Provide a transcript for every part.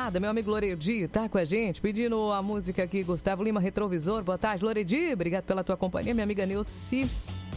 Meu amigo Loredi tá com a gente, pedindo a música aqui, Gustavo Lima, Retrovisor. Boa tarde, Loredi. Obrigado pela tua companhia. Minha amiga Neuci,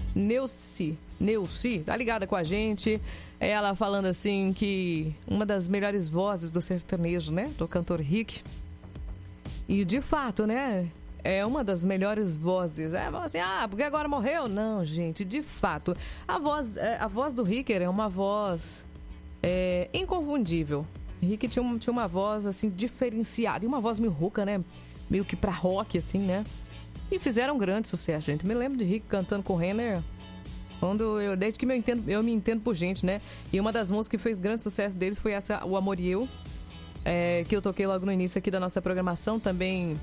tá ligada com a gente. Ela falando assim que uma das melhores vozes do sertanejo, né? Do cantor Rick. E de fato, né? É uma das melhores vozes. Fala assim, porque agora morreu? Não, gente, de fato. A voz do Rick é uma voz inconfundível. Rick tinha uma voz, assim, diferenciada. E uma voz meio rouca, né? Meio que pra rock, assim, né? E fizeram um grande sucesso, gente. Me lembro de Rick cantando com o Renner. Desde que eu me entendo por gente, né? E uma das músicas que fez grande sucesso deles foi essa, O Amor e Eu. Que eu toquei logo no início aqui da nossa programação. Também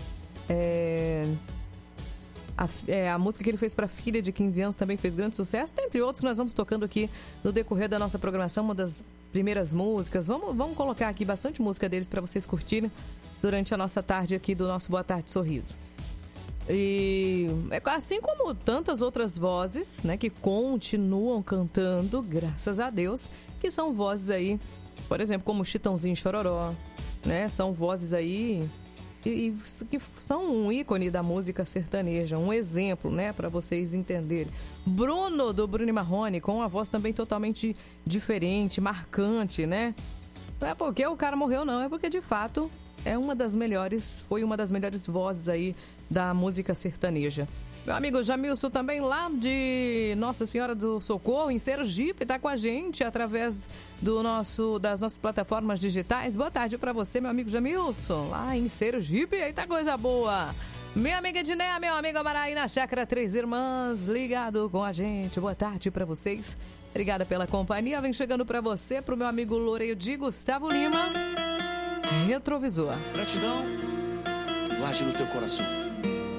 a música que ele fez para a filha de 15 anos também fez grande sucesso, entre outros que nós vamos tocando aqui no decorrer da nossa programação, uma das primeiras músicas. Vamos colocar aqui bastante música deles para vocês curtirem durante a nossa tarde aqui do nosso Boa Tarde Sorriso. E assim como tantas outras vozes, né, que continuam cantando, graças a Deus, que são vozes aí, por exemplo, como Chitãozinho e Chororó, né, são vozes aí que são um ícone da música sertaneja, um exemplo, né, para vocês entenderem. Bruno, do Bruno e Marrone, com uma voz também totalmente diferente, marcante, né? Não é porque o cara morreu, não, é porque de fato foi uma das melhores vozes aí da música sertaneja. Meu amigo Jamilson também lá de Nossa Senhora do Socorro, em Sergipe, tá com a gente através das nossas plataformas digitais. Boa tarde pra você, meu amigo Jamilson, lá em Sergipe, eita coisa boa. Minha amiga Edneia, meu amigo Amaraí na Chácara Três Irmãs, ligado com a gente. Boa tarde pra vocês. Obrigada pela companhia. Vem chegando pra você, pro meu amigo Loredi Gustavo Lima, Retrovisor. Gratidão, guarde no teu coração.